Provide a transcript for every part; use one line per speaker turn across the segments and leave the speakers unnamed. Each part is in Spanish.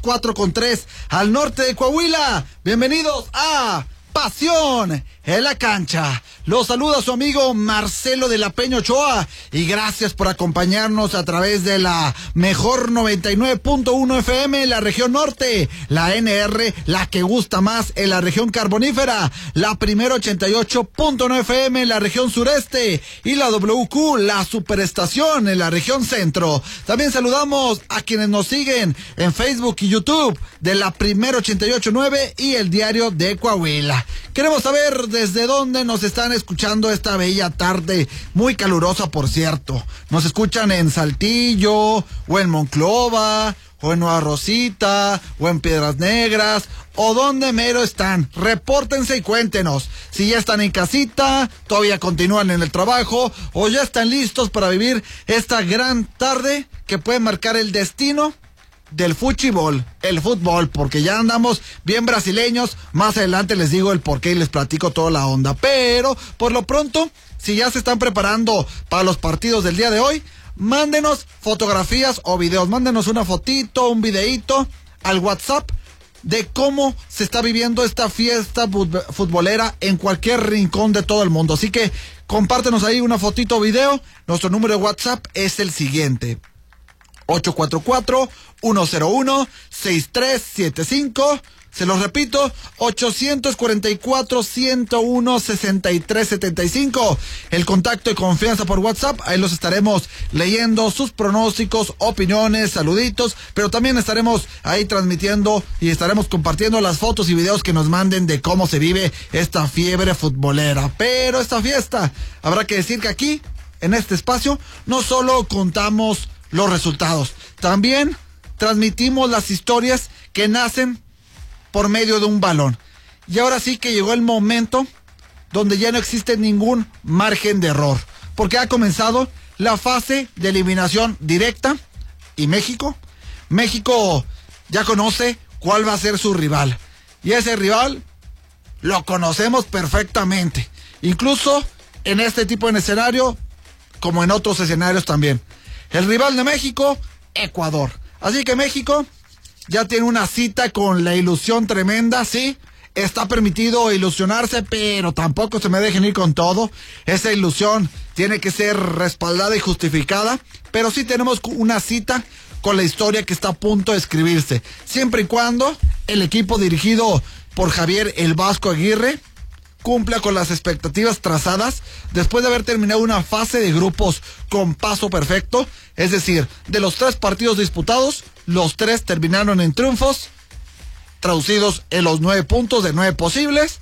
4:3 al norte de Coahuila. Bienvenidos a Pasión en la Cancha. Los saluda su amigo Marcelo de la Peña Ochoa y gracias por acompañarnos a través de la mejor 99.1 FM en la región norte, la NR, la que gusta más en la región carbonífera, la primera 88.9 FM en la región sureste y la WQ, la superestación en la región centro. También saludamos a quienes nos siguen en Facebook y YouTube de la primera 88.9 y el diario de Coahuila. Queremos saber desde dónde nos están escuchando esta bella tarde, muy calurosa por cierto. Nos escuchan en Saltillo, o en Monclova, o en Nueva Rosita, o en Piedras Negras, o donde mero están. Repórtense y cuéntenos si ya están en casita, todavía continúan en el trabajo, o ya están listos para vivir esta gran tarde que puede marcar el destino del fútbol, el fútbol, porque ya andamos bien brasileños. Más adelante les digo el porqué y les platico toda la onda, pero por lo pronto, si ya se están preparando para los partidos del día de hoy, mándenos fotografías o videos, mándenos una fotito, un videíto al WhatsApp de cómo se está viviendo esta fiesta futbolera en cualquier rincón de todo el mundo. Así que compártenos ahí una fotito o video. Nuestro número de WhatsApp es el siguiente: 844-101-6375. Se los repito, 844-101-6375. El contacto de confianza por WhatsApp. Ahí los estaremos leyendo, sus pronósticos, opiniones, saluditos. Pero también estaremos ahí transmitiendo y estaremos compartiendo las fotos y videos que nos manden de cómo se vive esta fiebre futbolera. Pero esta fiesta, habrá que decir que aquí, en este espacio, no solo contamos los resultados, también transmitimos las historias que nacen por medio de un balón. Y ahora sí que llegó el momento donde ya no existe ningún margen de error, porque ha comenzado la fase de eliminación directa y México ya conoce cuál va a ser su rival, y ese rival lo conocemos perfectamente, incluso en este tipo de escenario como en otros escenarios también. El rival de México, Ecuador. Así que México ya tiene una cita con la ilusión tremenda, sí. Está permitido ilusionarse, pero tampoco se me dejen ir con todo. Esa ilusión tiene que ser respaldada y justificada, pero sí tenemos una cita con la historia que está a punto de escribirse, siempre y cuando el equipo dirigido por Javier el Vasco Aguirre cumpla con las expectativas trazadas después de haber terminado una fase de grupos con paso perfecto. Es decir, de los 3 partidos disputados, los 3 terminaron en triunfos, traducidos en los 9 puntos de 9 posibles,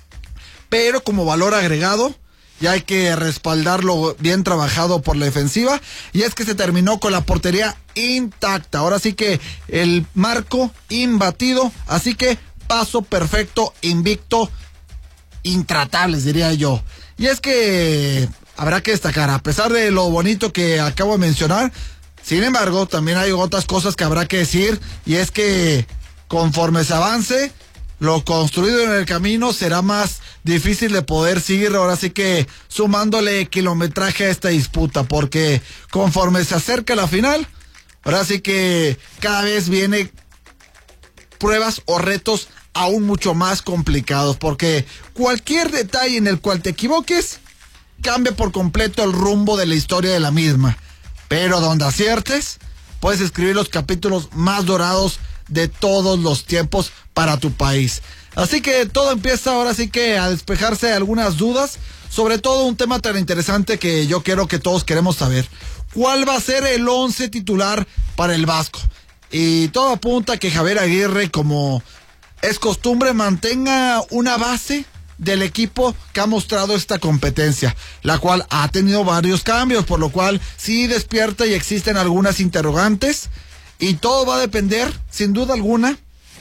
pero como valor agregado, ya hay que respaldarlo bien trabajado por la defensiva, y es que se terminó con la portería intacta. Ahora sí que el marco imbatido, así que paso perfecto, invicto, intratables diría yo. Y es que habrá que destacar, a pesar de lo bonito que acabo de mencionar, sin embargo también hay otras cosas que habrá que decir, y es que conforme se avance, lo construido en el camino será más difícil de poder seguir, ahora sí que sumándole kilometraje a esta disputa, porque conforme se acerca la final, ahora sí que cada vez viene pruebas o retos aún mucho más complicados, porque cualquier detalle en el cual te equivoques cambia por completo el rumbo de la historia de la misma, pero donde aciertes puedes escribir los capítulos más dorados de todos los tiempos para tu país. Así que todo empieza ahora sí que a despejarse algunas dudas, sobre todo un tema tan interesante que yo quiero que todos queremos saber: ¿cuál va a ser el 11 titular para el Vasco? Y todo apunta a que Javier Aguirre, como es costumbre, mantenga una base del equipo que ha mostrado esta competencia, la cual ha tenido varios cambios, por lo cual sí despierta y existen algunas interrogantes, y todo va a depender, sin duda alguna,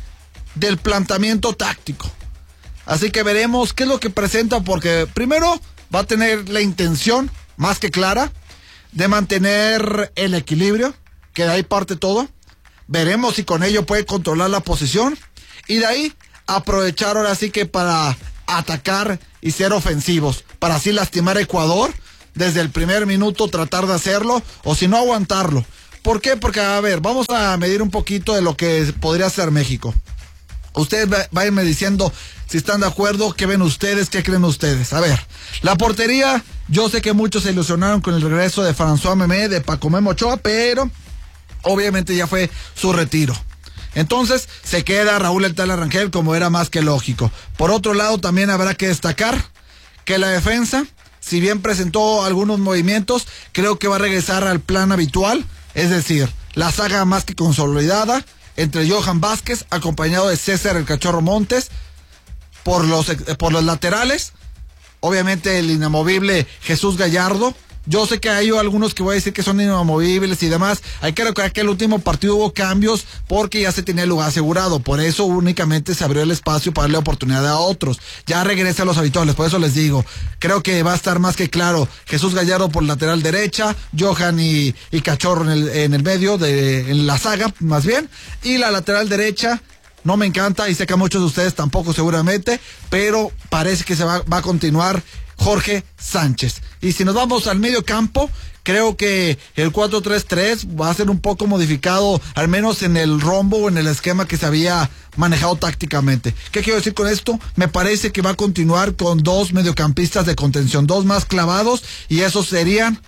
del planteamiento táctico. Así que veremos qué es lo que presenta, porque primero va a tener la intención más que clara de mantener el equilibrio, que de ahí parte todo. Veremos si con ello puede controlar la posición, y de ahí aprovechar ahora sí que para atacar y ser ofensivos, para así lastimar a Ecuador desde el primer minuto, tratar de hacerlo, o si no, aguantarlo, ¿Por qué? Porque, a ver, vamos a medir un poquito de lo que podría ser México. Ustedes váyanme diciendo si están de acuerdo, qué ven ustedes, qué creen ustedes. A ver, la portería, yo sé que muchos se ilusionaron con el regreso de François Memé, de Paco Memo Ochoa, pero obviamente ya fue su retiro. Entonces se queda Raúl El Tala Rangel, como era más que lógico. Por otro lado, también habrá que destacar que la defensa, si bien presentó algunos movimientos, creo que va a regresar al plan habitual, es decir, la saga más que consolidada entre Johan Vázquez, acompañado de César el Cachorro Montes, por los laterales, obviamente el inamovible Jesús Gallardo. Yo sé que hay algunos que voy a decir que son inamovibles y demás. Hay que recordar que el último partido hubo cambios porque ya se tenía el lugar asegurado. Por eso únicamente se abrió el espacio para darle oportunidad a otros. Ya regresa a los habituales, por eso les digo. Creo que va a estar más que claro Jesús Gallardo por lateral derecha, Johan y Cachorro en el medio, en la saga más bien. Y la lateral derecha no me encanta y sé que a muchos de ustedes tampoco seguramente, pero parece que se va a continuar Jorge Sánchez. Y si nos vamos al medio campo, creo que el 4-3-3 va a ser un poco modificado, al menos en el rombo o en el esquema que se había manejado tácticamente. ¿Qué quiero decir con esto? Me parece que va a continuar con dos mediocampistas de contención, dos más clavados, y esos serían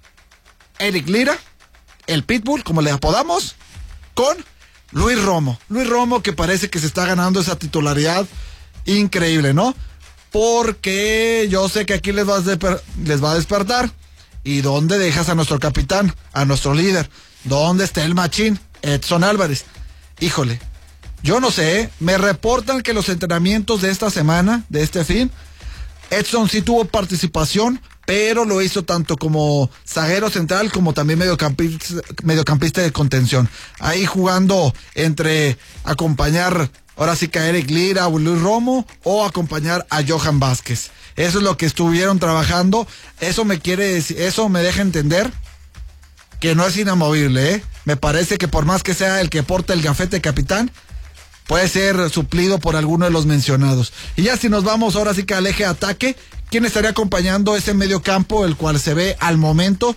Eric Lira, el Pitbull, como le apodamos, con Luis Romo. Luis Romo, que parece que se está ganando esa titularidad increíble, ¿no? Porque yo sé que aquí les va a despertar. ¿Y dónde dejas a nuestro capitán, a nuestro líder? ¿Dónde está el machín? Edson Álvarez. Híjole, yo no sé, me reportan que los entrenamientos de esta semana, de este fin, Edson sí tuvo participación, pero lo hizo tanto como zaguero central como también mediocampista de contención. Ahí jugando entre acompañar ahora sí que a Eric Lira o Luis Romo o acompañar a Johan Vázquez. Eso es lo que estuvieron trabajando. Eso me quiere decir, eso me deja entender que no es inamovible, ¿eh? Me parece que por más que sea el que porta el gafete capitán, puede ser suplido por alguno de los mencionados. Y ya si nos vamos ahora sí que al eje ataque, ¿quién estaría acompañando ese medio campo, el cual se ve al momento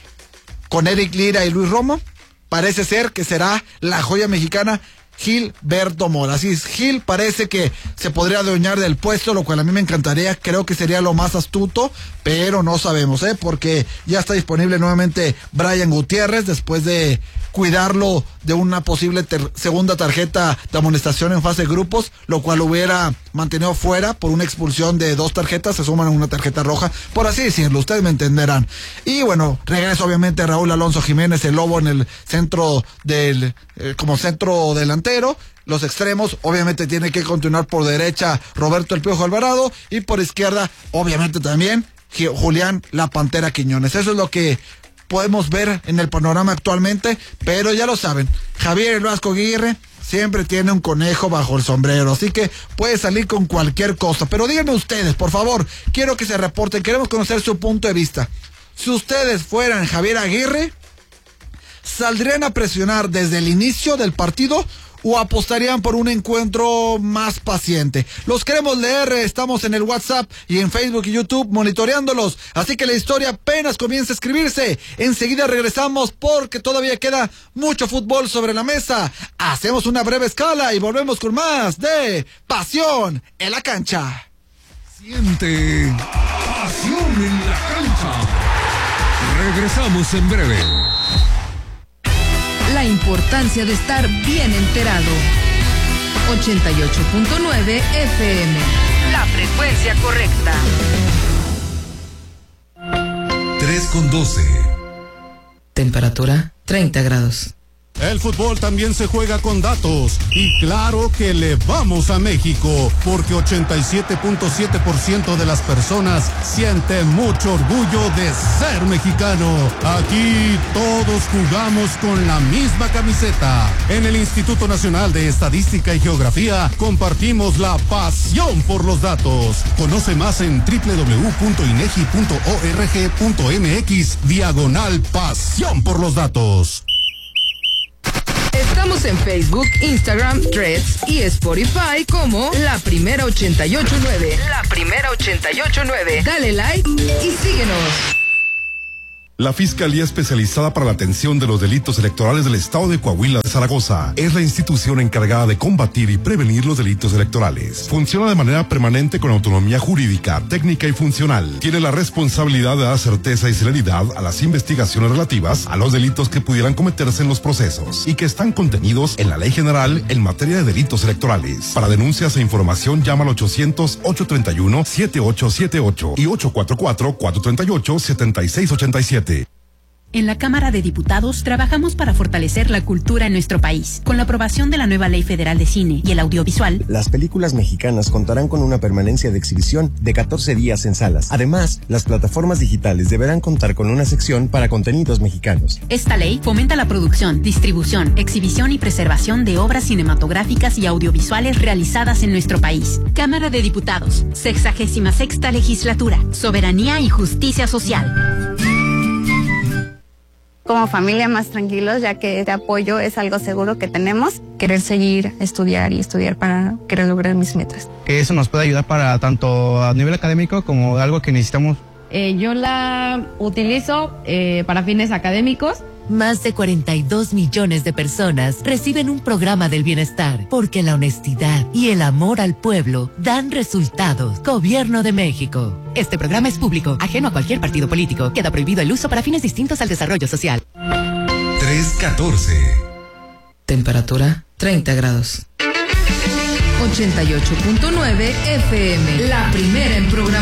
con Eric Lira y Luis Romo? Parece ser que será la joya mexicana Gilberto Mora. Así es, Gil parece que se podría adueñar del puesto, lo cual a mí me encantaría, creo que sería lo más astuto, pero no sabemos, porque ya está disponible nuevamente Brian Gutiérrez después de cuidarlo de una posible segunda tarjeta de amonestación en fase de grupos, lo cual lo hubiera mantenido fuera por una expulsión de 2 tarjetas, se suman a una tarjeta roja, por así decirlo, ustedes me entenderán. Y bueno, regresa obviamente Raúl Alonso Jiménez, el Lobo, en el centro como centro delantero. Los extremos, obviamente tiene que continuar por derecha Roberto El Piojo Alvarado y por izquierda, obviamente también Julián La Pantera Quiñones. Eso es lo que podemos ver en el panorama actualmente, pero ya lo saben, Javier El Vasco Aguirre siempre tiene un conejo bajo el sombrero, así que puede salir con cualquier cosa. Pero díganme ustedes, por favor, quiero que se reporten, queremos conocer su punto de vista. Si ustedes fueran Javier Aguirre, ¿saldrían a presionar desde el inicio del partido o apostarían por un encuentro más paciente? Los queremos leer, estamos en el WhatsApp y en Facebook y YouTube monitoreándolos, así que la historia apenas comienza a escribirse. Enseguida regresamos porque todavía queda mucho fútbol sobre la mesa. Hacemos una breve escala y volvemos con más de Pasión en la Cancha.
Siente Pasión en la Cancha. Regresamos en breve.
La importancia de estar bien enterado. 88.9 FM. La frecuencia correcta.
3:12.
Temperatura 30 grados.
El fútbol también se juega con datos y claro que le vamos a México porque 87.7% de las personas sienten mucho orgullo de ser mexicano. Aquí todos jugamos con la misma camiseta. En el Instituto Nacional de Estadística y Geografía compartimos la pasión por los datos. Conoce más en www.inegi.org.mx/pasión por los datos.
Estamos en Facebook, Instagram, Threads y Spotify como La Primera 88.9. La Primera 88.9. Dale like y síguenos.
La Fiscalía Especializada para la Atención de los Delitos Electorales del Estado de Coahuila de Zaragoza es la institución encargada de combatir y prevenir los delitos electorales. Funciona de manera permanente con autonomía jurídica, técnica y funcional. Tiene la responsabilidad de dar certeza y celeridad a las investigaciones relativas a los delitos que pudieran cometerse en los procesos y que están contenidos en la Ley General en materia de delitos electorales. Para denuncias e información llama al 800-831-7878 y 844-438-7687.
En la Cámara de Diputados trabajamos para fortalecer la cultura en nuestro país. Con la aprobación de la nueva Ley Federal de Cine y el Audiovisual,
las películas mexicanas contarán con una permanencia de exhibición de 14 días en salas. Además, las plataformas digitales deberán contar con una sección para contenidos mexicanos.
Esta ley fomenta la producción, distribución, exhibición y preservación de obras cinematográficas y audiovisuales realizadas en nuestro país. Cámara de Diputados, 66ª Legislatura, Soberanía y Justicia Social.
Como familia más tranquilos, ya que este apoyo es algo seguro que tenemos.
Querer seguir, estudiar para querer lograr mis metas.
Que eso nos puede ayudar para tanto a nivel académico como algo que necesitamos.
Yo la utilizo para fines académicos.
Más de 42 millones de personas reciben un programa del bienestar porque la honestidad y el amor al pueblo dan resultados. Gobierno de México. Este programa es público, ajeno a cualquier partido político. Queda prohibido el uso para fines distintos al desarrollo social.
314.
Temperatura 30 grados. 88.9 FM. La primera en programa.